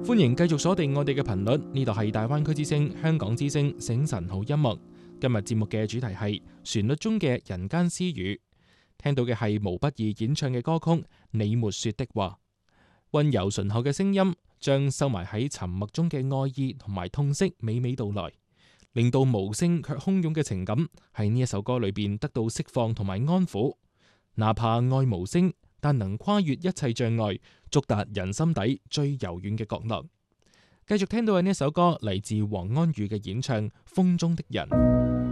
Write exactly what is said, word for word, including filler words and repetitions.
歡迎繼續鎖定我哋嘅頻率，呢度係大灣區之聲、香港之聲醒晨好音樂。今日節目嘅主題係旋律中嘅人間私語，聽到嘅係毛不易演唱嘅歌曲《你沒說的話》，溫柔醇厚嘅聲音將收埋喺沉默中嘅愛意同埋痛惜娓娓道來，令到無聲卻洶湧嘅情感喺呢一首歌裏邊得到釋放同埋安撫。哪怕愛無聲，但能跨越一切障礙，觸達人心底最柔軟嘅角落。繼續聽到嘅呢首歌嚟自黃安宇嘅演唱《風中的人》。